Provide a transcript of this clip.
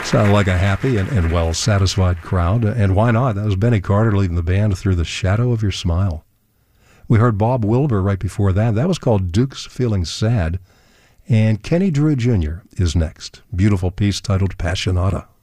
Sounded like a happy and well-satisfied crowd. And why not? That was Benny Carter leading the band through the shadow of your smile. We heard Bob Wilber right before that. That was called Duke's Feeling Sad. And Kenny Drew Jr. is next. Beautiful piece titled Passionata.